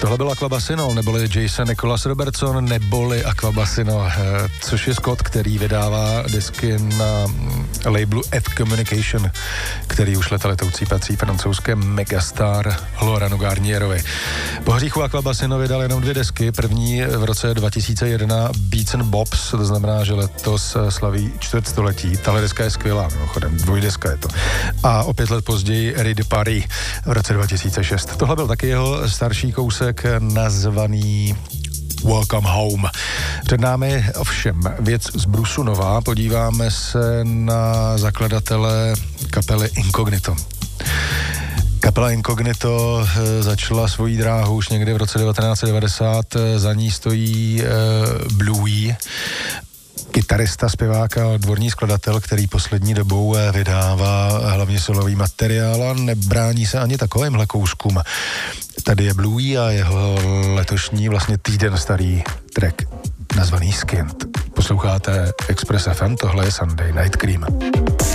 Tohle byl Aquabasino, neboli Jason Nicholas Robertson, neboli Aquabasino, což je Scott, který vydává disky na labelu F Communication, který už letoucí patří francouzské megastar Laurenu Garnierovi. Po hříchu Aquabasino vydal jenom 2 desky, první v roce 2001 Beats and Bobs, to znamená, že letos slaví čtvrtstoletí. Tahle deska je skvělá, mimochodem, 2deska je to. A o 5 let později Rue de Paris v roce 2006. Tohle byl taky jeho starší kousek nazvaný Welcome Home. Před námi ovšem věc z Brusunova. Podíváme se na zakladatele kapely Incognito. Kapela Incognito začala svoji dráhu už někdy v roce 1990. Za ní stojí Bluey, kytarista, zpěvák a dvorní skladatel, který poslední dobou vydává hlavně solový materiál a nebrání se ani takovýmhle kouskům. Tady je Bluey a jeho letošní vlastně týden starý track nazvaný Skint. Posloucháte Express FM, tohle je Sunday Night Cream.